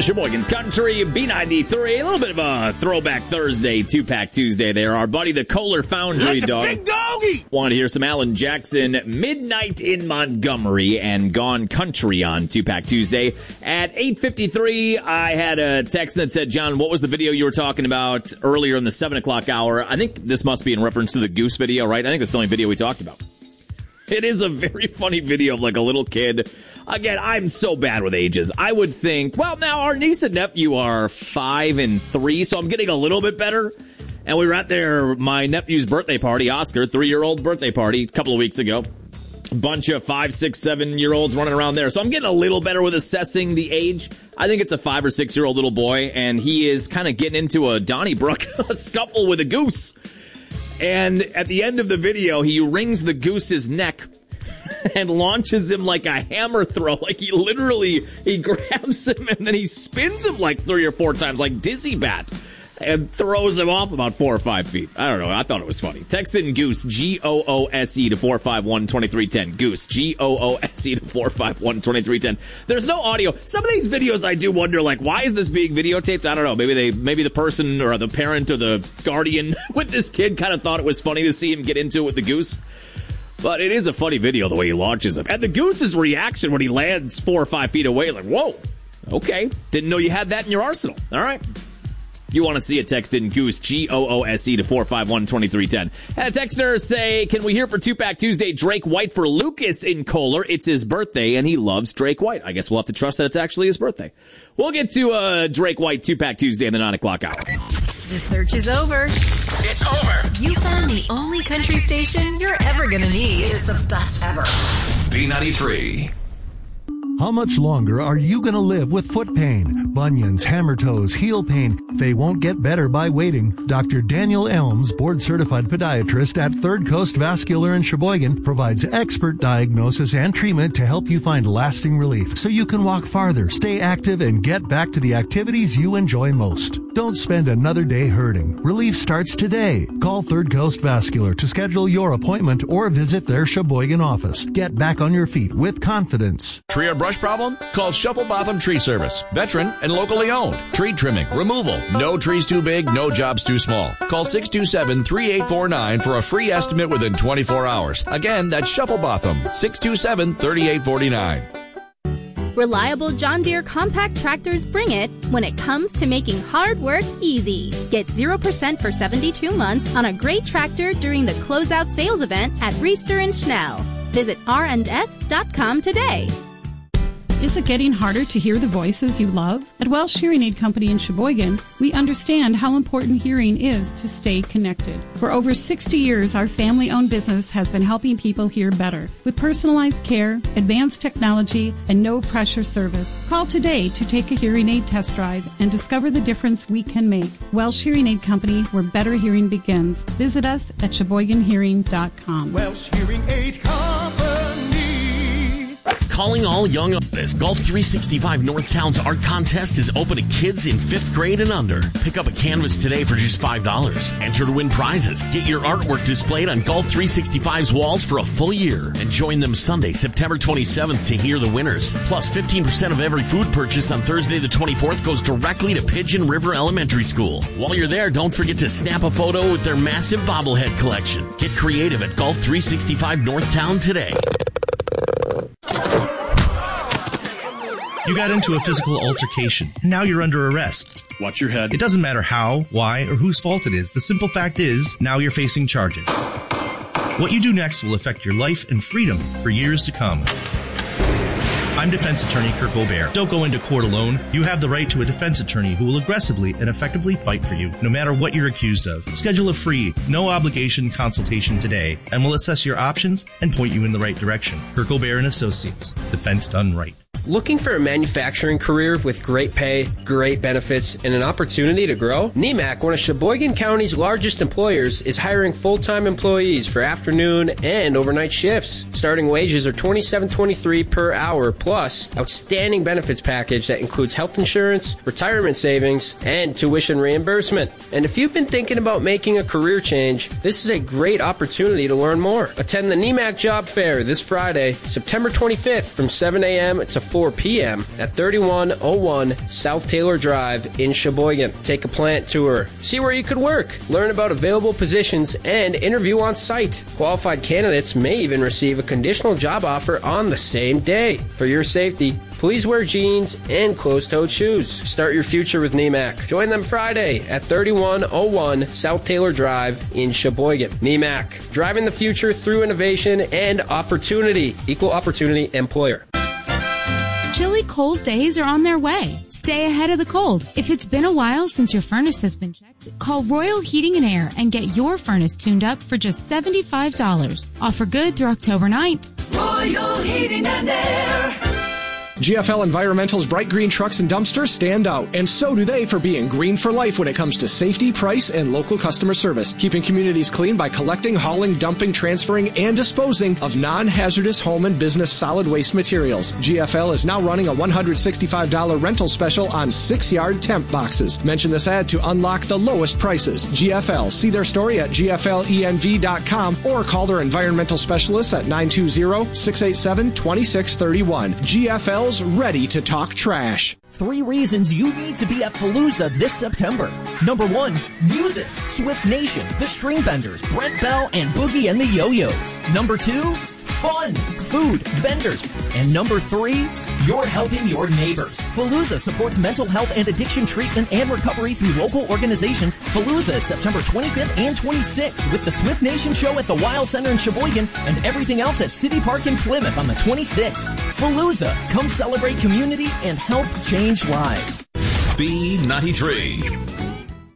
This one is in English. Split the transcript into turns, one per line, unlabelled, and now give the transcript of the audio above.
Sheboygan's Country, B93, a little bit of a throwback Thursday, two-pack Tuesday there. Our buddy, the Kohler Foundry dog.
Big doggy!
Wanted to hear some Alan Jackson, Midnight in Montgomery, and Gone Country on two-pack Tuesday. At 8:53, I had a text that said, John, what was the video you were talking about earlier in the 7 o'clock hour? I think this must be in reference to the Goose video, right? I think that's the only video we talked about. It is a very funny video of like a little kid. Again, I'm so bad with ages. I would think, well, now our niece and nephew are 5 and 3, so I'm getting a little bit better. And we were at my nephew's birthday party, Oscar, 3-year-old birthday party a couple of weeks ago. A bunch of 5, 6, 7-year-olds running around there. So I'm getting a little better with assessing the age. I think it's a 5 or 6-year-old little boy, and he is kind of getting into a Donnybrook scuffle with a goose. And at the end of the video, he wrings the goose's neck and launches him like a hammer throw. Like he grabs him and then he spins him like 3 or 4 times like Dizzy Bat and throws him off about 4 or 5 feet. I don't know. I thought it was funny. Text in Goose, Goose, to 451-2310. Goose, Goose, to 451-2310. There's no audio. Some of these videos I do wonder, like, why is this being videotaped? I don't know. Maybe the person or the parent or the guardian with this kid kind of thought it was funny to see him get into it with the goose. But it is a funny video the way he launches him. And the goose's reaction when he lands 4 or 5 feet away, like, whoa, okay. Didn't know you had that in your arsenal. All right. You want to see it, text in Goose, Goose, to 451-2310. Had a texter say, can we hear for Two-Pack Tuesday Drake White for Lucas in Kohler? It's his birthday, and he loves Drake White. I guess we'll have to trust that it's actually his birthday. We'll get to Drake White Two-Pack Tuesday in the 9 o'clock hour.
The search is over.
It's over.
You found the only country station you're ever going to need. It is the best ever.
B93.
How much longer are you going to live with foot pain, bunions, hammer toes, heel pain? They won't get better by waiting. Dr. Daniel Elms, board-certified podiatrist at Third Coast Vascular in Sheboygan, provides expert diagnosis and treatment to help you find lasting relief so you can walk farther, stay active, and get back to the activities you enjoy most. Don't spend another day hurting. Relief starts today. Call Third Coast Vascular to schedule your appointment or visit their Sheboygan office. Get back on your feet with confidence.
Tree or brush problem? Call Shufflebotham Tree Service. Veteran and locally owned. Tree trimming, removal. No trees too big, no jobs too small. Call 627-3849 for a free estimate within 24 hours. Again, that's Shufflebotham. 627-3849.
Reliable John Deere compact tractors bring it when it comes to making hard work easy. Get 0% for 72 months on a great tractor during the closeout sales event at Reister and Schnell. Visit rnds.com today.
Is it getting harder to hear the voices you love? At Welsh Hearing Aid Company in Sheboygan, we understand how important hearing is to stay connected. For over 60 years, our family-owned business has been helping people hear better with personalized care, advanced technology, and no-pressure service. Call today to take a hearing aid test drive and discover the difference we can make. Welsh Hearing Aid Company, where better hearing begins. Visit us at SheboyganHearing.com.
Welsh Hearing Aid Company.
Calling all young artists. Golf 365 Northtown's art contest is open to kids in 5th grade and under. Pick up a canvas today for just $5. Enter to win prizes. Get your artwork displayed on Golf 365's walls for a full year. And join them Sunday, September 27th to hear the winners. Plus, 15% of every food purchase on Thursday the 24th goes directly to Pigeon River Elementary School. While you're there, don't forget to snap a photo with their massive bobblehead collection. Get creative at Golf 365 Northtown today.
You got into a physical altercation, and now you're under arrest.
Watch your head.
It doesn't matter how, why, or whose fault it is. The simple fact is, now you're facing charges. What you do next will affect your life and freedom for years to come. I'm defense attorney Kirk O'Bear. Don't go into court alone. You have the right to a defense attorney who will aggressively and effectively fight for you, no matter what you're accused of. Schedule a free, no-obligation consultation today, and we'll assess your options and point you in the right direction. Kirk O'Bear and Associates. Defense done right.
Looking for a manufacturing career with great pay, great benefits, and an opportunity to grow? NEMAC, one of Sheboygan County's largest employers, is hiring full-time employees for afternoon and overnight shifts. Starting wages are $27.23 per hour, plus outstanding benefits package that includes health insurance, retirement savings, and tuition reimbursement. And if you've been thinking about making a career change, this is a great opportunity to learn more. Attend the NEMAC Job Fair this Friday, September 25th from 7 a.m. to 4 p.m. at 3101 South Taylor Drive in Sheboygan. Take a plant tour, see where you could work, learn about available positions, and interview on site. Qualified candidates may even receive a conditional job offer on the same day. For your safety, please wear jeans and closed-toed shoes. Start your future with NEMAC. Join them Friday at 3101 South Taylor Drive in Sheboygan. NEMAC, driving the future through innovation and opportunity. Equal opportunity employer.
Chilly cold days are on their way. Stay ahead of the cold. If it's been a while since your furnace has been checked, call Royal Heating and Air and get your furnace tuned up for just $75. Offer good through October 9th.
Royal Heating and Air.
GFL Environmental's bright green trucks and dumpsters stand out, and so do they for being green for life when it comes to safety, price, and local customer service. Keeping communities clean by collecting, hauling, dumping, transferring, and disposing of non-hazardous home and business solid waste materials. GFL is now running a $165 rental special on 6-yard temp boxes. Mention this ad to unlock the lowest prices. GFL. See their story at gflenv.com or call their environmental specialists at 920-687-2631. GFL's ready to talk trash.
3 reasons you need to be at Palooza this September. Number 1, music. Swift Nation, The String Benders, Brent Bell, and Boogie and the Yo-Yos. Number 2, fun, food, vendors. And number 3, you're helping your neighbors. Palooza supports mental health and addiction treatment and recovery through local organizations. Palooza is September 25th and 26th with the Swift Nation show at the Wild Center in Sheboygan and everything else at City Park in Plymouth on the 26th. Palooza, come celebrate community and help change lives.
B93.